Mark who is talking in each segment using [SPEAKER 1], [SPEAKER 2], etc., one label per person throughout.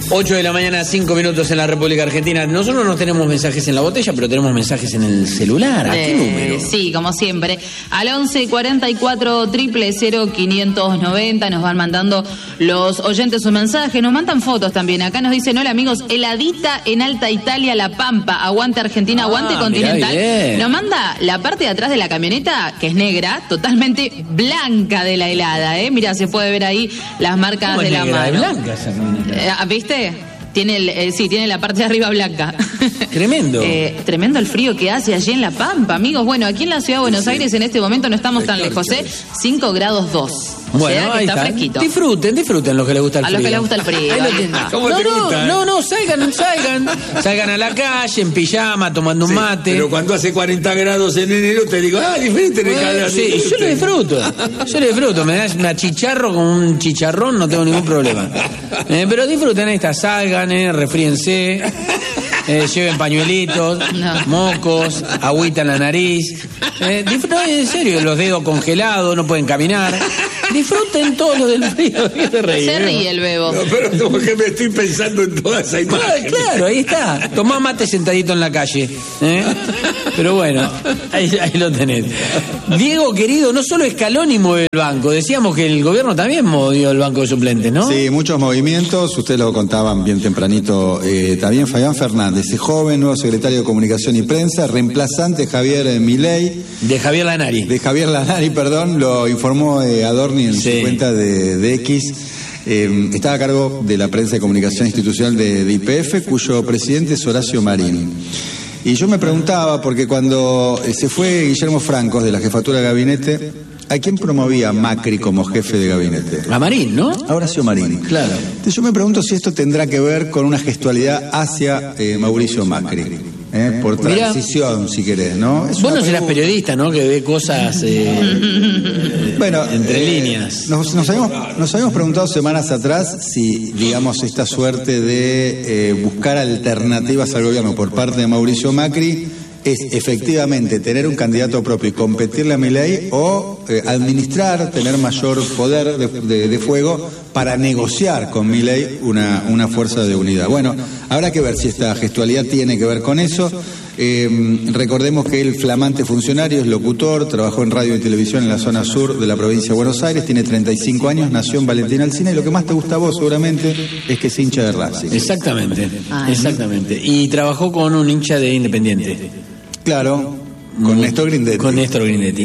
[SPEAKER 1] 8 de la mañana, 5 minutos en la República Argentina. Nosotros no tenemos mensajes en la botella, pero tenemos mensajes en el celular. ¿A qué número?
[SPEAKER 2] Sí, como siempre. Al 11 44 000 590 nos van mandando los oyentes sus mensajes. Nos mandan fotos también. Acá nos dicen, hola amigos, heladita en Alta Italia, La Pampa. Aguante Argentina, aguante Continental. Nos manda la parte de atrás de la camioneta, que es negra, totalmente blanca de la helada. Mira, se puede ver ahí las marcas de la mano.
[SPEAKER 1] Es blanca esa camioneta.
[SPEAKER 2] ¿Viste? Tiene tiene la parte de arriba blanca.
[SPEAKER 1] Tremendo.
[SPEAKER 2] Tremendo el frío que hace allí en La Pampa, amigos. Bueno, aquí en la ciudad de Buenos Aires en este momento no estamos tan lejos, 5 grados 2.
[SPEAKER 1] Bueno,
[SPEAKER 2] o sea que está fresquito.
[SPEAKER 1] Disfruten los que les gusta el frío.
[SPEAKER 2] A los que les gusta el frío.
[SPEAKER 1] ¿Cómo te gusta? No, salgan a la calle en pijama, tomando un mate.
[SPEAKER 3] Pero cuando hace 40 grados en enero te digo, diferente de cada
[SPEAKER 1] sí, yo lo disfruto. Me das una chicharro con un chicharrón, no tengo ningún problema. Pero disfruten salgan, refríense. Lleven pañuelitos, mocos, agüita en la nariz. En serio, los dedos congelados, no pueden caminar. Disfruten todo lo del frío.
[SPEAKER 2] Se ríe el bebo.
[SPEAKER 3] No, pero porque me estoy pensando en toda esa imagen.
[SPEAKER 1] Claro, ahí está. Tomá mate sentadito en la calle. Pero bueno, ahí lo tenés. Diego, querido, no solo Scaloni mueve el banco. Decíamos que el gobierno también movió el banco de suplentes, ¿no?
[SPEAKER 4] Sí, muchos movimientos. Ustedes lo contaban bien tempranito. También Fabián Fernández, ese joven nuevo secretario de Comunicación y Prensa, reemplazante de Javier Milei.
[SPEAKER 1] De Javier Lanari.
[SPEAKER 4] Lo informó Adorni en su cuenta de X. Estaba a cargo de la prensa de comunicación institucional de YPF, cuyo presidente es Horacio Marín. Y yo me preguntaba, porque cuando se fue Guillermo Francos de la jefatura de gabinete, ¿a quién promovía Macri como jefe de gabinete?
[SPEAKER 1] A Marín, ¿no?
[SPEAKER 4] A Horacio Marín.
[SPEAKER 1] Claro.
[SPEAKER 4] Entonces yo me pregunto si esto tendrá que ver con una gestualidad hacia Mauricio Macri. Por transición, si querés, ¿no?
[SPEAKER 1] Vos no serás periodista, ¿no? Que ve cosas
[SPEAKER 4] bueno,
[SPEAKER 1] entre líneas.
[SPEAKER 4] Nos habíamos preguntado semanas atrás si, digamos, esta suerte de buscar alternativas al gobierno por parte de Mauricio Macri es efectivamente tener un candidato propio y competirle a Milei, o administrar, tener mayor poder de fuego para negociar con Milei una fuerza de unidad. Bueno, habrá que ver si esta gestualidad tiene que ver con eso. Recordemos que el flamante funcionario es locutor, trabajó en radio y televisión en la zona sur de la provincia de Buenos Aires, tiene 35 años, nació en Valentín Alsina, y lo que más te gusta a vos seguramente es que es hincha de Racing.
[SPEAKER 1] Exactamente. Y trabajó con un hincha de Independiente.
[SPEAKER 4] Claro, con Néstor Grindetti.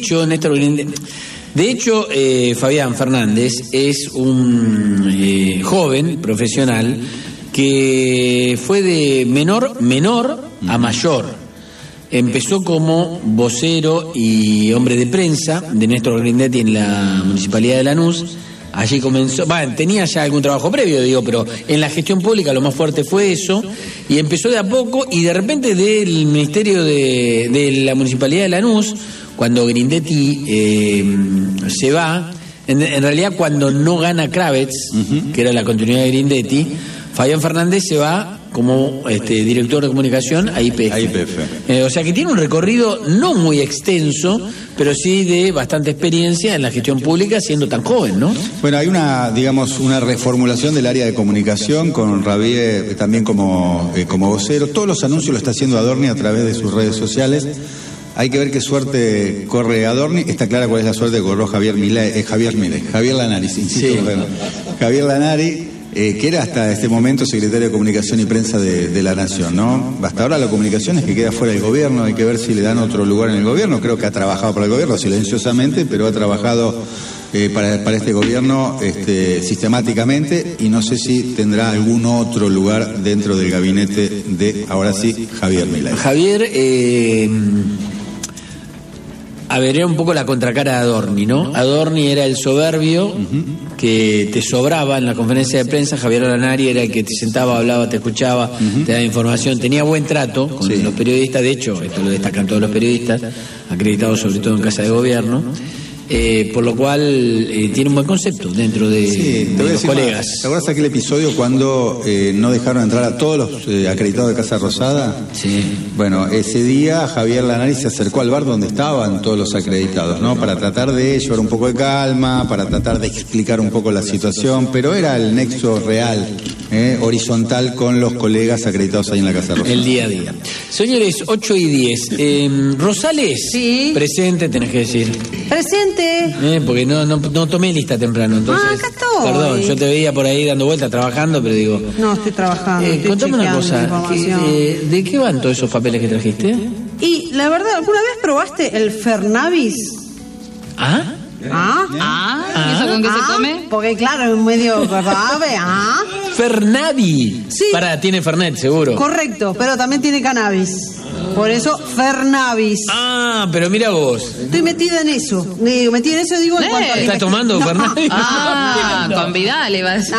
[SPEAKER 1] De hecho, Fabián Fernández es un joven profesional que fue de menor a mayor. Empezó como vocero y hombre de prensa de Néstor Grindetti en la Municipalidad de Lanús. Allí comenzó, tenía ya algún trabajo previo, pero en la gestión pública lo más fuerte fue eso, y empezó de a poco, y de repente del Ministerio de la Municipalidad de Lanús, cuando Grindetti se va, en realidad cuando no gana Kravets, que era la continuidad de Grindetti, Fabián Fernández se va como director de comunicación a YPF. O sea que tiene un recorrido no muy extenso, pero sí de bastante experiencia en la gestión pública siendo tan joven, ¿no?
[SPEAKER 4] Bueno, hay una reformulación del área de comunicación con Rabier también como vocero. Todos los anuncios lo está haciendo Adorni a través de sus redes sociales. Hay que ver qué suerte corre Adorni. Está clara cuál es la suerte que corrió Javier Lanari, insisto. Sí. Javier Lanari, que era hasta este momento secretario de Comunicación y Prensa de la Nación, ¿no? Hasta ahora la comunicación es que queda fuera del gobierno, hay que ver si le dan otro lugar en el gobierno. Creo que ha trabajado para el gobierno silenciosamente, pero ha trabajado para este gobierno sistemáticamente, y no sé si tendrá algún otro lugar dentro del gabinete de, ahora sí, Javier Milei.
[SPEAKER 1] Javier, era un poco la contracara de Adorni, ¿no? Adorni era el soberbio que te sobraba en la conferencia de prensa. Javier Lanari era el que te sentaba, hablaba, te escuchaba, te daba información, tenía buen trato con los periodistas. De hecho, esto lo destacan todos los periodistas, acreditados sobre todo en Casa de Gobierno. Por lo cual tiene un buen concepto dentro de los colegas.
[SPEAKER 4] ¿Te acuerdas aquel episodio cuando no dejaron entrar a todos los acreditados de Casa Rosada?
[SPEAKER 1] Sí.
[SPEAKER 4] Bueno, ese día Javier Lanari se acercó al bar donde estaban todos los acreditados, ¿no? Para tratar de llevar un poco de calma, para tratar de explicar un poco la situación, pero era el nexo real horizontal con los colegas acreditados ahí en la Casa Rosales.
[SPEAKER 1] El día a día. Señores, 8:10. Rosales,
[SPEAKER 5] Sí.
[SPEAKER 1] presente, tenés que decir.
[SPEAKER 5] Presente.
[SPEAKER 1] Porque no tomé lista temprano. Entonces,
[SPEAKER 5] acá estoy.
[SPEAKER 1] Perdón, yo te veía por ahí dando vueltas, trabajando, pero digo...
[SPEAKER 5] No, estoy trabajando. estoy
[SPEAKER 1] contame una
[SPEAKER 5] chequeando
[SPEAKER 1] cosa.
[SPEAKER 5] información.
[SPEAKER 1] ¿De qué van todos esos papeles que trajiste?
[SPEAKER 5] Y la verdad, ¿alguna vez probaste el Fernavis?
[SPEAKER 1] ¿Ah?
[SPEAKER 5] ¿Ah?
[SPEAKER 2] ¿Y eso con qué se come?
[SPEAKER 5] Porque claro, es medio grave.
[SPEAKER 1] Fernavi.
[SPEAKER 5] Sí.
[SPEAKER 1] Tiene Fernet, seguro.
[SPEAKER 5] Correcto, pero también tiene cannabis. Por eso, Fernavis.
[SPEAKER 1] Pero mira vos.
[SPEAKER 5] Estoy metida en eso. Digo, en cuanto a
[SPEAKER 1] ¿Estás tomando Fernavi?
[SPEAKER 2] Con Vidal iba a decir.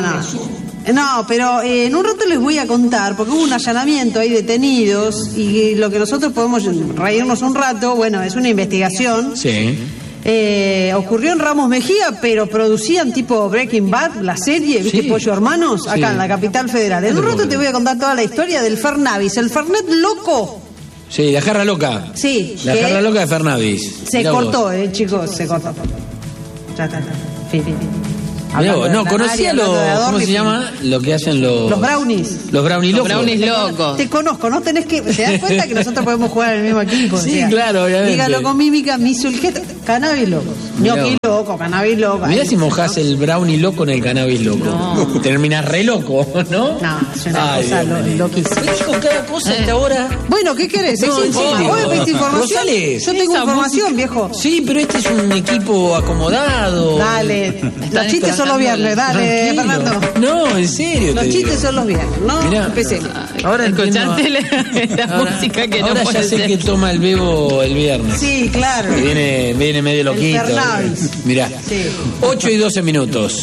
[SPEAKER 5] No, pero en un rato les voy a contar, porque hubo un allanamiento, hay detenidos, y lo que nosotros podemos reírnos un rato, bueno, es una investigación.
[SPEAKER 1] Sí.
[SPEAKER 5] Ocurrió en Ramos Mejía, pero producían tipo Breaking Bad, la serie, ¿viste?
[SPEAKER 1] Sí.
[SPEAKER 5] Pollo Hermanos, acá
[SPEAKER 1] Sí.
[SPEAKER 5] en la capital federal. En un rato te voy a contar toda la historia del Fernavis, el Fernet loco.
[SPEAKER 1] Sí, la jarra loca.
[SPEAKER 5] Sí,
[SPEAKER 1] La
[SPEAKER 5] que
[SPEAKER 1] jarra loca de Fernavis.
[SPEAKER 5] se
[SPEAKER 1] Mirá
[SPEAKER 5] cortó,
[SPEAKER 1] vos.
[SPEAKER 5] chicos, se cortó. Ya está. Fin.
[SPEAKER 1] Mirá vos.
[SPEAKER 5] Hablando
[SPEAKER 1] No,
[SPEAKER 5] de
[SPEAKER 1] conocía
[SPEAKER 5] Canarias, hablando de
[SPEAKER 1] ¿cómo
[SPEAKER 5] Adorni,
[SPEAKER 1] se llama? Lo que hacen los
[SPEAKER 5] brownies.
[SPEAKER 1] Los brownies
[SPEAKER 2] Los
[SPEAKER 1] locos.
[SPEAKER 2] brownies locos.
[SPEAKER 5] Te conozco, no tenés que... ¿Te das cuenta que nosotros podemos jugar en el mismo equipo?
[SPEAKER 1] Sí, claro, obviamente.
[SPEAKER 5] Dígalo con mímica, me hizo el gesto. Cannabis loco.
[SPEAKER 1] Mirá
[SPEAKER 5] Ñoqui
[SPEAKER 1] vos.
[SPEAKER 5] loco, cannabis loco.
[SPEAKER 1] Mirá
[SPEAKER 5] Ahí,
[SPEAKER 1] si mojás el brownie loco en el cannabis loco. Terminás re loco, ¿no?
[SPEAKER 5] No, es una
[SPEAKER 1] Ay,
[SPEAKER 5] cosa
[SPEAKER 1] Dios mío.
[SPEAKER 5] loquísima.
[SPEAKER 1] Me dijo cada cosa hasta ahora.
[SPEAKER 5] Bueno, ¿qué querés?
[SPEAKER 1] No, en serio.
[SPEAKER 5] ¿Vos pediste información?
[SPEAKER 1] Rosales.
[SPEAKER 5] Yo tengo
[SPEAKER 2] Esa
[SPEAKER 5] información, viejo.
[SPEAKER 1] Sí, pero este es un equipo acomodado.
[SPEAKER 5] Dale. Los chistes son los viernes, dale,
[SPEAKER 1] Tranquilo.
[SPEAKER 5] Fernando.
[SPEAKER 1] No, en serio.
[SPEAKER 5] Los
[SPEAKER 1] te
[SPEAKER 5] chistes
[SPEAKER 1] digo.
[SPEAKER 5] son los viernes, ¿no?
[SPEAKER 1] Mirá.
[SPEAKER 5] Empecemos.
[SPEAKER 1] Ahora
[SPEAKER 2] Escuchaste la
[SPEAKER 1] Ahora-
[SPEAKER 2] música que no
[SPEAKER 1] ahora
[SPEAKER 2] puede
[SPEAKER 1] ya sé
[SPEAKER 2] ser.
[SPEAKER 1] que toma el bebo el viernes.
[SPEAKER 5] Sí, claro.
[SPEAKER 1] Que viene medio loquito.
[SPEAKER 5] Fernavis.
[SPEAKER 1] Mirá.
[SPEAKER 5] Sí.
[SPEAKER 1] 8:12 minutos.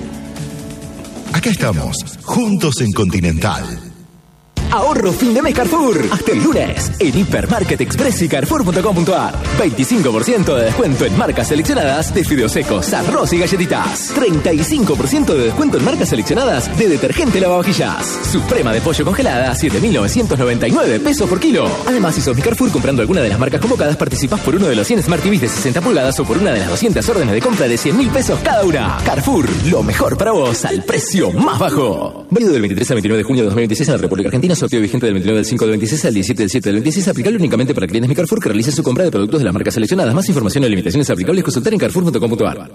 [SPEAKER 6] Acá estamos, juntos en Continental.
[SPEAKER 7] Ahorro fin de mes Carrefour. Hasta el lunes. En Hipermarket Express y Carrefour.com.ar. 25% de descuento en marcas seleccionadas de fideos secos, arroz y galletitas. 35% de descuento en marcas seleccionadas de detergente lavavajillas. Suprema de pollo congelada, 7.999 pesos por kilo. Además, si sos mi Carrefour comprando alguna de las marcas convocadas, participás por uno de los 100 Smart TVs de 60 pulgadas o por una de las 200 órdenes de compra de 100.000 pesos cada una. Carrefour, lo mejor para vos al precio más bajo. Válido del 23 al 29 de junio de 2026 en la República Argentina. Sorteo vigente del 29 del 5 del 26 al 17 del 7 del 26. Aplicable únicamente para clientes Mi Carrefour que realicen su compra de productos de las marcas seleccionadas. Más información y limitaciones aplicables consultar en carrefour.com.ar.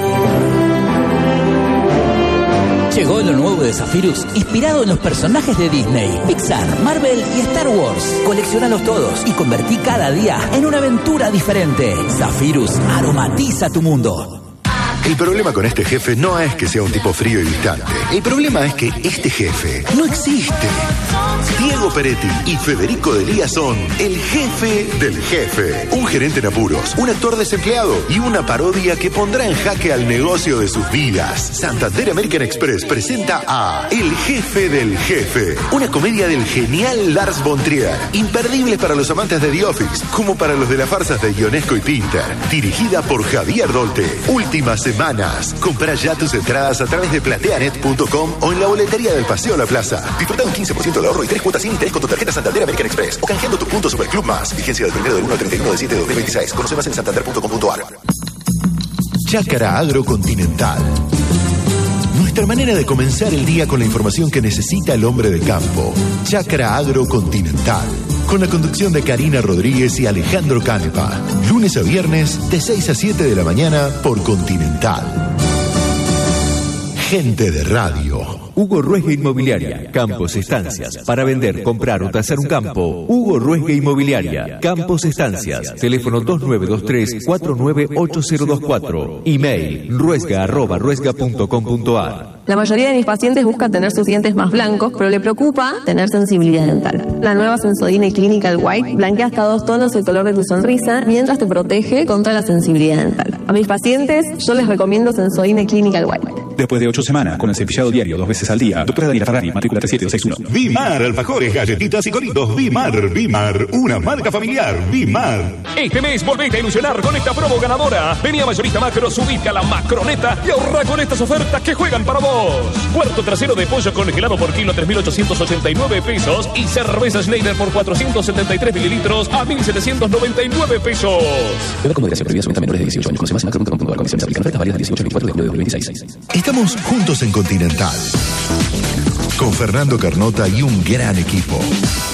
[SPEAKER 8] Llegó lo nuevo de Zephyrus, inspirado en los personajes de Disney, Pixar, Marvel y Star Wars. Colecciónalos todos y convertí cada día en una aventura diferente. Zephyrus aromatiza tu mundo.
[SPEAKER 6] El problema con este jefe no es que sea un tipo frío y distante. El problema es que este jefe no existe. Diego Peretti y Federico Delía son el jefe del jefe. Un gerente en apuros, un actor desempleado y una parodia que pondrá en jaque al negocio de sus vidas. Santander American Express presenta a El jefe del jefe. Una comedia del genial Lars von Trier. Imperdible para los amantes de The Office, como para los de las farsas de Ionesco y Pinter. Dirigida por Javier Dolte. Últimas semanas. Compra ya tus entradas a través de plateanet.com o en la boletería del Paseo La Plaza. Disfruta un 15% de ahorro y 3 cuotas sin interés con tu tarjeta Santander American Express o canjeando tus puntos Superclub Más. Vigencia del 1 al 31 de 7 de 2026. Conoce más en santander.com.ar. Chácara Agrocontinental. Nuestra manera de comenzar el día con la información que necesita el hombre de campo. Chácara Agrocontinental. Con la conducción de Karina Rodríguez y Alejandro Canepa. Lunes a viernes de 6 a 7 de la mañana por Continental. Gente de radio.
[SPEAKER 9] Hugo Ruesga Inmobiliaria, Campos Estancias. Para vender, comprar o tasar un campo, Hugo Ruesga Inmobiliaria, Campos Estancias. Teléfono 2923-498024. Email ruesga@ruesga.com.ar.
[SPEAKER 10] La mayoría de mis pacientes busca tener sus dientes más blancos, pero le preocupa tener sensibilidad dental. La nueva Sensodyne Clinical White blanquea hasta 2 tonos el color de tu sonrisa, mientras te protege contra la sensibilidad dental. A mis pacientes, yo les recomiendo Sensodyne Clinical White.
[SPEAKER 11] Después de 8 semanas, con el cepillado diario 2 veces al día, doctora Daniela Ferrari, matrícula 37261.
[SPEAKER 6] Bimar, alfajores, galletitas y coritos. Bimar, una marca familiar. Bimar.
[SPEAKER 12] Este mes volvete a ilusionar con esta promo ganadora. Vení a Mayorista Macro, subite a la Macroneta y ahorra con estas ofertas que juegan para vos. Cuarto trasero de pollo congelado por kilo a 3.889 pesos y cerveza Schneider por 473 mililitros a 1.799 pesos.
[SPEAKER 7] Beba con moderación, prohibida su venta a menores de 18 años. Conoce más en macro.com.ar. Condiciones aplican. Ofertas válidas del 18 al 24 de julio de 2026.
[SPEAKER 6] Estamos juntos en Continental. Con Fernando Carnota y un gran equipo.